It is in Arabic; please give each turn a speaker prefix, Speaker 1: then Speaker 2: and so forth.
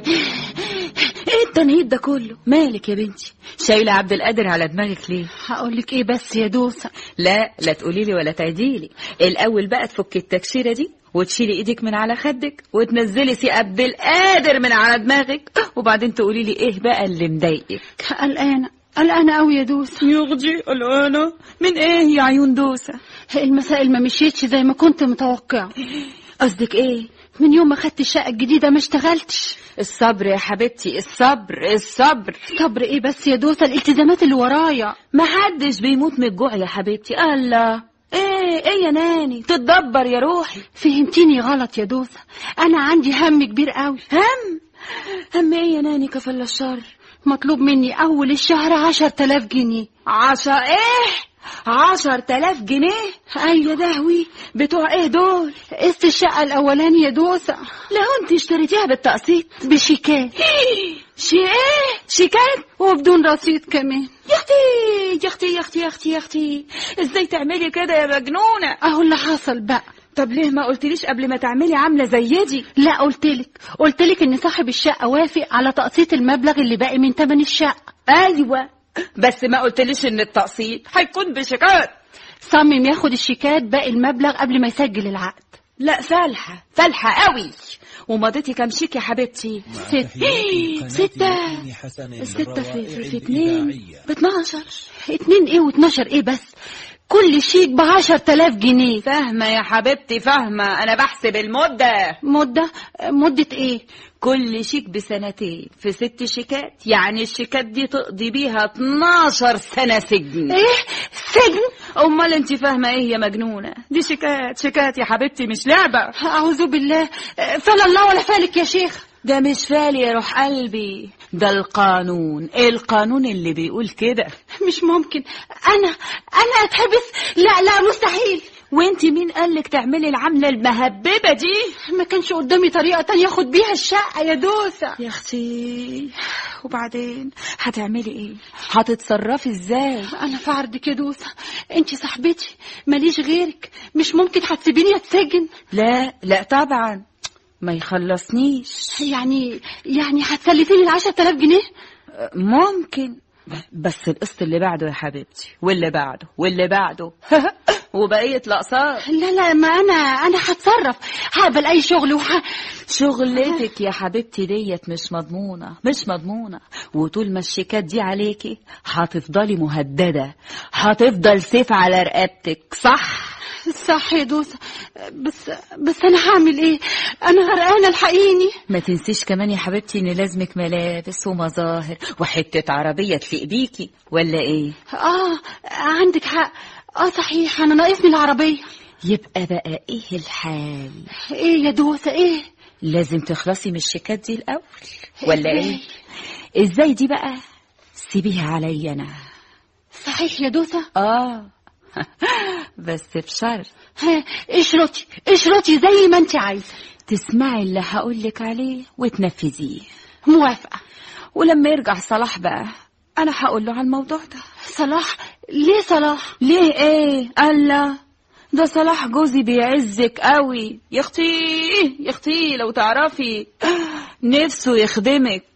Speaker 1: ايه التنهيد ده كله؟ مالك يا بنتي؟ شايله عبد القادر على دماغك ليه؟
Speaker 2: هقولك ايه بس يا دوسة؟
Speaker 1: لا تقوليلي ولا تعديلي. الاول بقى تفكي التكشيره دي وتشيلي ايدك من على خدك وتنزلي سي عبد القادر من على دماغك، وبعدين تقوليلي ايه بقى اللي مضايقك.
Speaker 2: قلقانة قوي يا دوسة.
Speaker 1: يغجي قلقانة من ايه يا عيون دوسة؟
Speaker 2: المسائل ما مشيتش زي ما كنت متوقعة.
Speaker 1: قصدك ايه؟
Speaker 2: من يوم ما خدت الشقة الجديدة ما اشتغلتش.
Speaker 1: الصبر يا حبيبتي، الصبر.
Speaker 2: صبر ايه بس يا دوسة؟ الالتزامات اللي ورايا.
Speaker 1: ما حدش بيموت من الجوع يا حبيبتي. الله، ايه يا ناني؟ تتدبر يا روحي.
Speaker 2: فهمتيني غلط يا دوسة، انا عندي هم كبير قوي.
Speaker 1: هم ايه يا ناني؟ كفل الشر.
Speaker 2: مطلوب مني اول الشهر 10,000 جنيه.
Speaker 1: 10,000 جنيه؟
Speaker 2: ايوه.
Speaker 1: دهوي، بتوع ايه دول؟
Speaker 2: قسط الشقة الاولاني يا دوسة.
Speaker 1: لو انت اشتريتيها بالتقسيط؟
Speaker 2: بشيكات.
Speaker 1: شيكات
Speaker 2: وبدون رصيد كمان.
Speaker 1: يا اختي، ازاي تعملي كده يا مجنونة؟
Speaker 2: اهو اللي حصل بقى.
Speaker 1: طب ليه ما قلتليش قبل ما تعملي عاملة زي دي؟
Speaker 2: لا قلتلك ان صاحب الشقة وافق على تقسيط المبلغ اللي باقي من تمن الشقة.
Speaker 1: ايوه، بس ما قلتليش ان التقسيط هيكون بشيكات.
Speaker 2: صمم ياخد الشيكات باقي المبلغ قبل ما يسجل العقد.
Speaker 1: لا، فالحة قوي. ومضيتي كام شيك يا حبيبتي؟ 6 في 2 ب12.
Speaker 2: 2 ايه و12 ايه بس؟ كل شيك ب10,000 جنيه.
Speaker 1: فاهمة يا حبيبتي، فاهمة. أنا بحسب المدة.
Speaker 2: مدة ايه؟
Speaker 1: كل شيك ب2 في 6 شيكات، يعني الشيكات دي تقضي بيها 12 سنة سجن.
Speaker 2: ايه؟ سجن؟
Speaker 1: أمال انت فاهمة ايه يا مجنونة؟ دي شيكات يا حبيبتي، مش لعبة.
Speaker 2: أعوذ بالله، فلا الله ولا فالك يا شيخ.
Speaker 1: ده مش فالي يا روح قلبي، ده القانون اللي بيقول كده.
Speaker 2: مش ممكن. أنا أتحبس؟ لا مستحيل.
Speaker 1: وانت مين قالك تعملي العملة المهببة دي؟
Speaker 2: ما كانش قدامي طريقة تانية اخد بيها الشقة يا دوسة.
Speaker 1: يا اختي، وبعدين هتعملي ايه؟ هتتصرفي ازاي؟
Speaker 2: انا في عرضك يا دوسة، انت صاحبتي ماليش غيرك، مش ممكن هتسيبيني اتسجن.
Speaker 1: لا طبعا، ما يخلصنيش.
Speaker 2: يعني هتسلفيني 10,000 جنيه؟
Speaker 1: ممكن، بس القسط اللي بعده يا حبيبتي، واللي بعده وبقية الأقساط.
Speaker 2: لا، ما أنا هتصرف، هقبل أي شغل
Speaker 1: شغلتك يا حبيبتي ديت مش مضمونة. وطول ما الشيكات دي عليكي هتفضلي مهددة، هتفضل سيف على رقبتك.
Speaker 2: صح يا دوسة، بس أنا هعمل إيه؟ أنا غرقانة الحقيني.
Speaker 1: ما تنسيش كمان يا حبيبتي إن لازمك ملابس ومظاهر وحتة عربية تليق بيكي، ولا إيه؟
Speaker 2: عندك حق. صحيح، أنا ناقصني العربية.
Speaker 1: يبقى بقى إيه الحال؟
Speaker 2: إيه يا دوسة إيه؟
Speaker 1: لازم تخلصي من الشيكات دي الأول، ولا إيه؟ إزاي دي بقى؟ سيبيها عليا أنا.
Speaker 2: صحيح يا دوسة؟
Speaker 1: بس بشرط.
Speaker 2: اشرطي زي ما انت عايزة.
Speaker 1: تسمعي اللي هقولك عليه وتنفذيه.
Speaker 2: موافقة.
Speaker 1: ولما يرجع صلاح بقى انا هقول له على الموضوع ده.
Speaker 2: صلاح؟ ليه صلاح؟
Speaker 1: ليه ايه؟ الله، ده صلاح جوزي بيعزك قوي يا اختي لو تعرفي، نفسه يخدمك